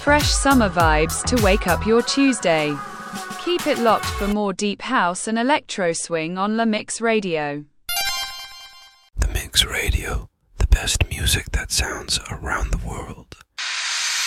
fresh summer vibes to wake up your Tuesday. Keep it locked for more deep house and electro swing on La Mix Radio. The Mix Radio, the best music that sounds around the world.